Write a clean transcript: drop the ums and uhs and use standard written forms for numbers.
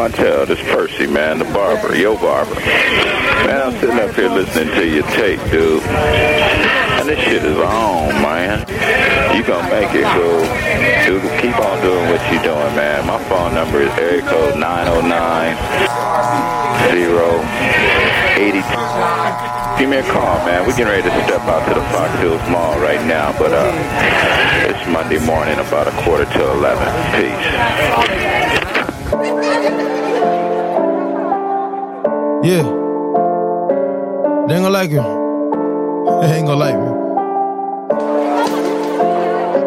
Montel. This Percy, man, the barber, your barber. Man, I'm sitting up here listening to your tape, dude. And this shit is on, man. You gonna make it, cool. Dude, keep on doing what you doing, man. My phone number is area code 909-082. Give me a call, man. We're getting ready to step out to the Fox Hills Mall right now, but it's Monday morning, about 11:15. Peace. Yeah. They ain't gonna like it. They ain't gonna like me.